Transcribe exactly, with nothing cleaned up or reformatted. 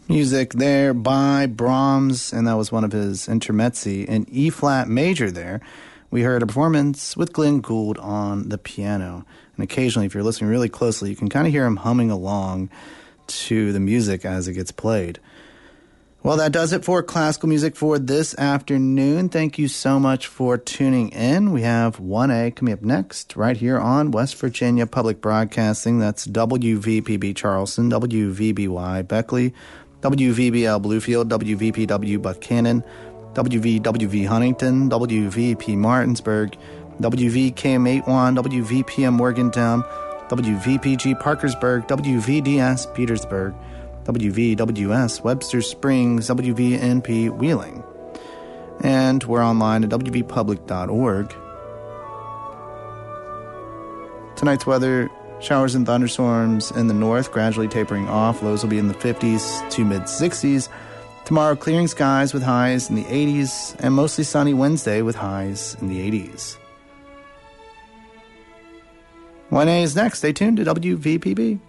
Music there by Brahms, and that was one of his intermezzi in E-flat major there. We heard a performance with Glenn Gould on the piano. And occasionally, if you're listening really closely, you can kind of hear him humming along to the music as it gets played. Well, that does it for classical music for this afternoon. Thank you so much for tuning in. We have one A coming up next right here on West Virginia Public Broadcasting. That's W V P B Charleston, W V B Y Beckley, W V B L Bluefield, W V P W Buchanan, W V W V Huntington, W V P Martinsburg, W V K M eighty-one, W V P M Morgantown, W V P G Parkersburg, W V D S Petersburg, W V W S Webster Springs, W V N P Wheeling. And we're online at w v public dot org. Tonight's weather: showers and thunderstorms in the north, gradually tapering off. Lows will be in the fifties to mid-sixties. Tomorrow, clearing skies with highs in the eighties, and mostly sunny Wednesday with highs in the eighties. one A is next. Stay tuned to W V P B.